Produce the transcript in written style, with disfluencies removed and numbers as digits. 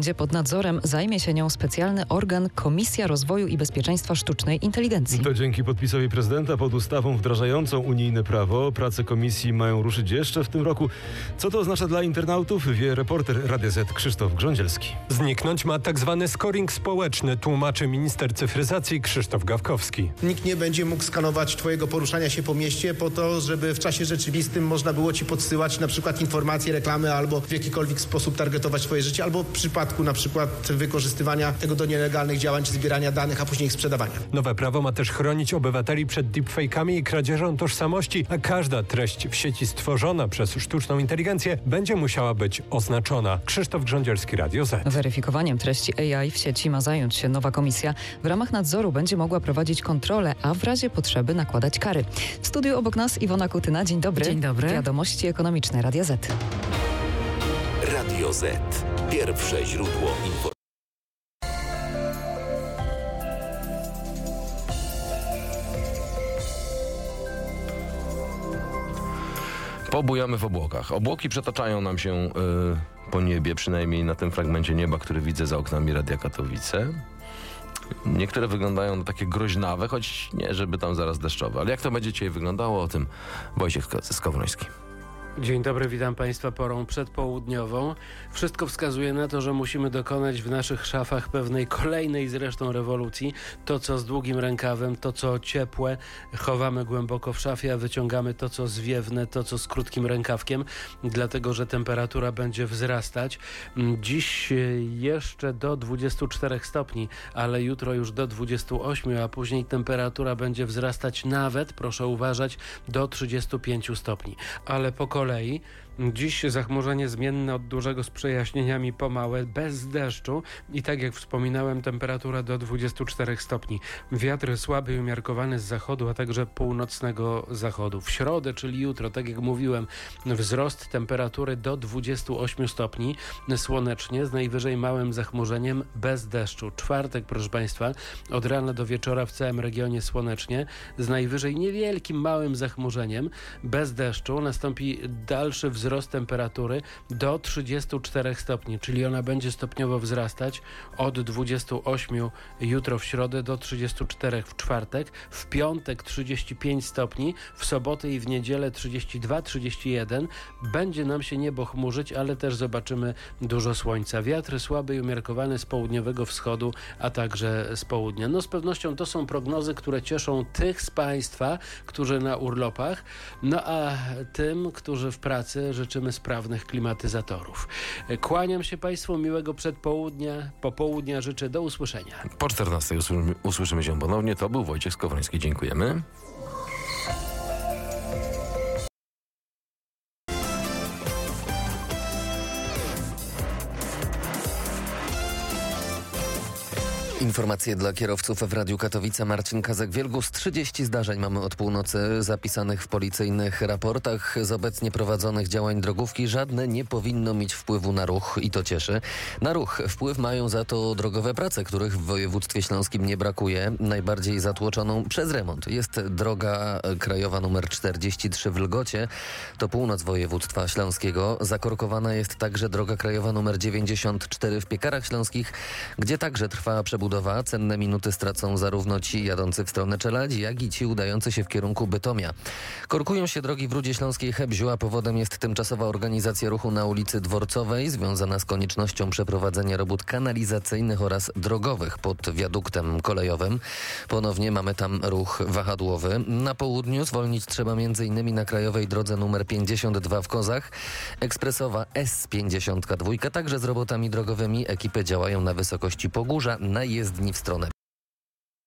będzie pod nadzorem. Zajmie się nią specjalny organ Komisja Rozwoju i Bezpieczeństwa Sztucznej Inteligencji. To dzięki podpisowi prezydenta pod ustawą wdrażającą unijne prawo. Prace komisji mają ruszyć jeszcze w tym roku. Co to oznacza dla internautów, wie reporter Radia Z Krzysztof Grządzielski. Zniknąć ma tzw. scoring społeczny, tłumaczy minister cyfryzacji Krzysztof Gawkowski. Nikt nie będzie mógł skanować twojego poruszania się po mieście po to, żeby w czasie rzeczywistym można było ci podsyłać na przykład informacje, reklamy albo w jakikolwiek sposób targetować twoje życie, albo w przypadku na przykład wykorzystywania tego do nielegalnych działań czy zbierania danych, a później ich sprzedawania. Nowe prawo ma też chronić obywateli przed deepfake'ami i kradzieżą tożsamości, a każda treść w sieci stworzona przez sztuczną inteligencję będzie musiała być oznaczona. Krzysztof Grządzielski, Radio Z. Weryfikowaniem treści AI w sieci ma zająć się nowa komisja. W ramach nadzoru będzie mogła prowadzić kontrolę, a w razie potrzeby nakładać kary. W studiu obok nas Iwona Kutyna. Dzień dobry. Dzień dobry. Wiadomości ekonomiczne Radia Z. Radio Z. Pierwsze źródło informacji. Pobujamy w obłokach. Obłoki przetaczają nam się po niebie, przynajmniej na tym fragmencie nieba, który widzę za oknami Radia Katowice. Niektóre wyglądają na takie groźnawe, choć nie, żeby tam zaraz deszczowe. Ale jak to będzie dzisiaj wyglądało, o tym Wojciech Skowroński. Dzień dobry, witam Państwa porą przedpołudniową. Wszystko wskazuje na to, że musimy dokonać w naszych szafach pewnej kolejnej zresztą rewolucji. To, co z długim rękawem, to, co ciepłe, chowamy głęboko w szafie, a wyciągamy to, co zwiewne, to, co z krótkim rękawkiem, dlatego, że temperatura będzie wzrastać. Dziś jeszcze do 24 stopni, ale jutro już do 28, a później temperatura będzie wzrastać nawet, proszę uważać, do 35 stopni. Ale po kolei. Dziś zachmurzenie zmienne od dużego z przejaśnieniami po małe, bez deszczu i tak jak wspominałem, temperatura do 24 stopni. Wiatr słaby i umiarkowany z zachodu, a także północnego zachodu. W środę, czyli jutro, tak jak mówiłem, wzrost temperatury do 28 stopni, słonecznie, z najwyżej małym zachmurzeniem, bez deszczu. Czwartek, proszę Państwa, od rana do wieczora w całym regionie słonecznie, z najwyżej niewielkim, małym zachmurzeniem, bez deszczu. Nastąpi dalszy wzrost temperatury do 34 stopni, czyli ona będzie stopniowo wzrastać od 28 jutro w środę do 34 w czwartek, w piątek 35 stopni, w sobotę i w niedzielę 32-31. Będzie nam się niebo chmurzyć, ale też zobaczymy dużo słońca. Wiatr słaby i umiarkowany z południowego wschodu, a także z południa. No z pewnością to są prognozy, które cieszą tych z Państwa, którzy na urlopach, no a tym, którzy w pracy, życzymy sprawnych klimatyzatorów. Kłaniam się Państwu, miłego przedpołudnia, popołudnia życzę, do usłyszenia. Po 14 usłyszymy się ponownie. To był Wojciech Skowroński. Dziękujemy. Informacje dla kierowców w Radiu Katowice. Marcin Kazak-Wielgus. 30 zdarzeń mamy od północy zapisanych w policyjnych raportach. Z obecnie prowadzonych działań drogówki żadne nie powinno mieć wpływu na ruch i to cieszy. Na ruch wpływ mają za to drogowe prace, których w województwie śląskim nie brakuje. Najbardziej zatłoczoną przez remont jest droga krajowa nr 43 w Lgocie. To północ województwa śląskiego. Zakorkowana jest także droga krajowa nr 94 w Piekarach Śląskich, gdzie także trwa przebudowa. Cenne minuty stracą zarówno ci jadący w stronę Czeladzi, jak i ci udający się w kierunku Bytomia. Korkują się drogi w Rudzie Śląskiej Hebziu, a powodem jest tymczasowa organizacja ruchu na ulicy Dworcowej, związana z koniecznością przeprowadzenia robót kanalizacyjnych oraz drogowych pod wiaduktem kolejowym. Ponownie mamy tam ruch wahadłowy. Na południu zwolnić trzeba m.in. na krajowej drodze nr 52 w Kozach. Ekspresowa S52 także z robotami drogowymi. Ekipy działają na wysokości Pogórza, na jezdni w stronę